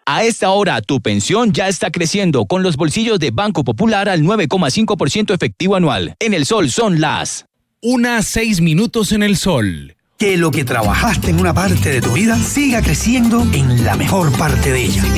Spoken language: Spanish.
A esta hora, tu pensión ya está creciendo con los bolsillos de Banco Popular al 9,5% efectivo anual. En el Sol son las 1:06 en el Sol. Que lo que trabajaste en una parte de tu vida siga creciendo en la mejor parte de ella.